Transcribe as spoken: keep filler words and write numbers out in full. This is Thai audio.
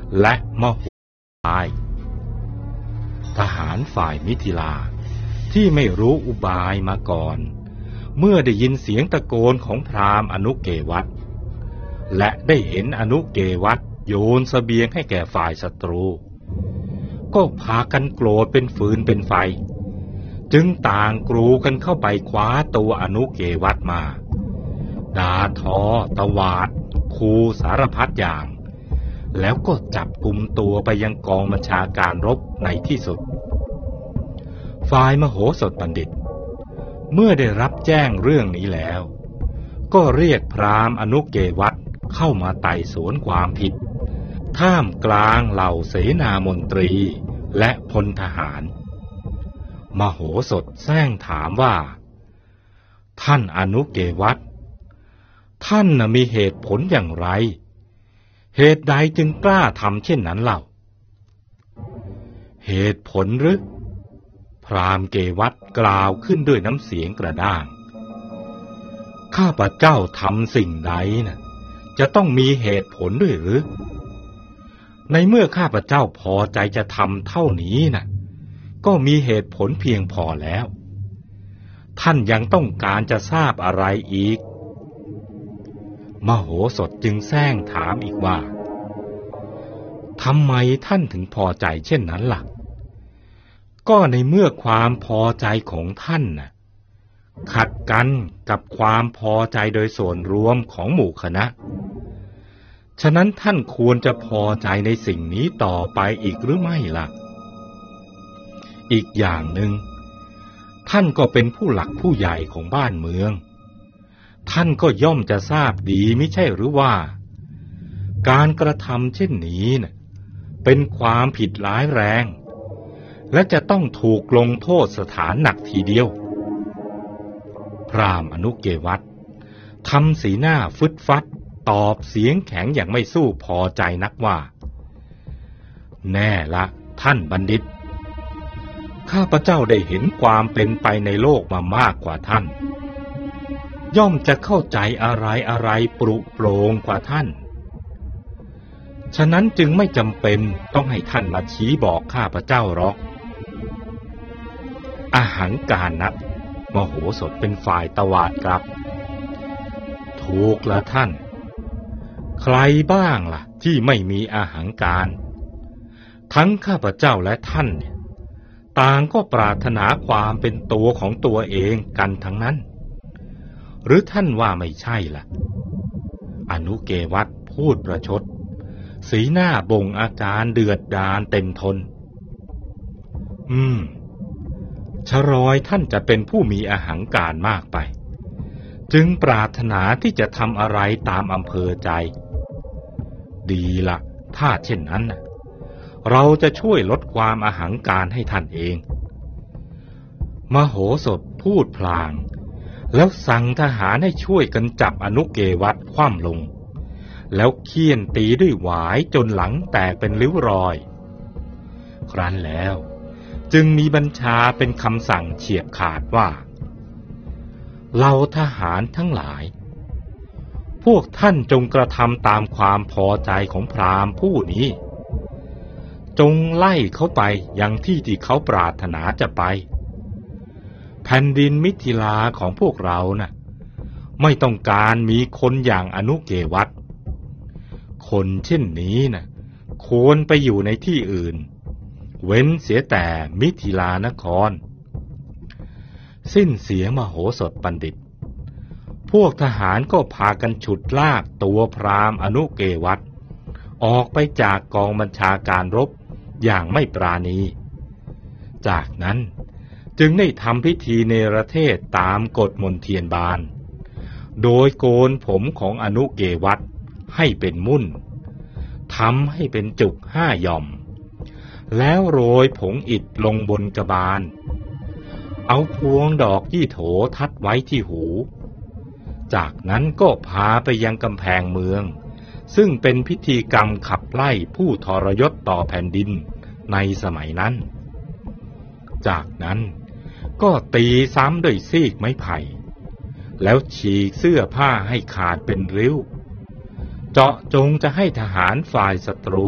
และมโหฬารทหารฝ่ายมิถิลาที่ไม่รู้อุบายมาก่อนเมื่อได้ยินเสียงตะโกนของพราหมณ์อนุเกวัตและได้เห็นอนุเกวัตโยนเสบียงให้แก่ฝ่ายศัตรูก็พากันโกรธเป็นฟืนเป็นไฟจึงต่างกรูกันเข้าไปคว้าตัวอนุเกวัตมาด่าทอตวาดคูสารพัดอย่างแล้วก็จับกุมตัวไปยังกองบัญชาการรบในที่สุดฝ่ายมโหสถบัณฑิตเมื่อได้รับแจ้งเรื่องนี้แล้วก็เรียกพราหมณ์อนุเกวัตเข้ามาไต่สวนความผิดท่ามกลางเหล่าเสนามนตรีและพลทหารมโหสถแซงถามว่าท่านอนุเกวัตท่านมีเหตุผลอย่างไรเหตุใดจึงกล้าทำเช่นนั้นเล่าเหตุผลหรือพราหมณ์เกวัตกล่าวขึ้นด้วยน้ำเสียงกระด้างข้าพเจ้าทำสิ่งใดนะจะต้องมีเหตุผลด้วยหรือในเมื่อข้าพเจ้าพอใจจะทำเท่านี้นะก็มีเหตุผลเพียงพอแล้วท่านยังต้องการจะทราบอะไรอีกมโหสถจึงแซงถามอีกว่าทำไมท่านถึงพอใจเช่นนั้นล่ะก็ในเมื่อความพอใจของท่านน่ะขัดกันกับความพอใจโดยส่วนรวมของหมู่คณะฉะนั้นท่านควรจะพอใจในสิ่งนี้ต่อไปอีกหรือไม่ล่ะอีกอย่างหนึ่งท่านก็เป็นผู้หลักผู้ใหญ่ของบ้านเมืองท่านก็ย่อมจะทราบดีไม่ใช่หรือว่าการกระทำเช่นนี้น่ะเป็นความผิดร้ายแรงและจะต้องถูกลงโทษสถานหนักทีเดียวพราหมณ์อนุเกวัตทำสีหน้าฟึดฟัดตอบเสียงแข็งอย่างไม่สู้พอใจนักว่าแน่ละท่านบัณฑิตข้าพเจ้าได้เห็นความเป็นไปในโลกมามากกว่าท่านย่อมจะเข้าใจอะไรอะไรปรุโปร่งกว่าท่านฉะนั้นจึงไม่จำเป็นต้องให้ท่านมาชี้บอกข้าพเจ้าหรอกอหังการนักมโหสถเป็นฝ่ายตวาดครับถูกละท่านใครบ้างล่ะที่ไม่มีอหังการทั้งข้าพเจ้าและท่านเนี่ยต่างก็ปรารถนาความเป็นตัวของตัวเองกันทั้งนั้นหรือท่านว่าไม่ใช่ล่ะอนุเกวัตพูดประชดสีหน้าบ่งอาการเดือดดาลเต็มทนอืมชรอยท่านจะเป็นผู้มีอหังการมากไปจึงปรารถนาที่จะทำอะไรตามอำเภอใจดีละถ้าเช่นนั้นน่ะเราจะช่วยลดความอหังการให้ท่านเองมโหสถพูดพลางแล้วสั่งทหารให้ช่วยกันจับอนุเกวัตคว่ำลงแล้วเคี่ยนตีด้วยหวายจนหลังแตกเป็นริ้วรอยครั้นแล้วจึงมีบัญชาเป็นคำสั่งเฉียบขาดว่าเหล่าทหารทั้งหลายพวกท่านจงกระทำตามความพอใจของพราหมณ์ผู้นี้จงไล่เขาไปยังที่ที่เขาปรารถนาจะไปแผ่นดินมิถิลาของพวกเราน่ะไม่ต้องการมีคนอย่างอนุเกวัตคนเช่นนี้น่ะควรไปอยู่ในที่อื่นเว้นเสียแต่มิถิลานครสิ้นเสียงมโหสถบัณฑิตพวกทหารก็พากันฉุดลากตัวพราหมณ์อนุเกวัตออกไปจากกองบัญชาการรบอย่างไม่ปราณีจากนั้นจึงได้ทำพิธีเนรเทศตามกฎมนเทียนบานโดยโกนผมของอนุเกวัตให้เป็นมุ่นทำให้เป็นจุกห้าหย่อมแล้วโรยผงอิฐลงบนกระบาลเอาพวงดอกยี่โถทัดไว้ที่หูจากนั้นก็พาไปยังกำแพงเมืองซึ่งเป็นพิธีกรรมขับไล่ผู้ทรยศต่อแผ่นดินในสมัยนั้นจากนั้นก็ตีซ้ำด้วยซีกไม้ไผ่แล้วฉีกเสื้อผ้าให้ขาดเป็นริ้วเจาะจงจะให้ทหารฝ่ายศัตรู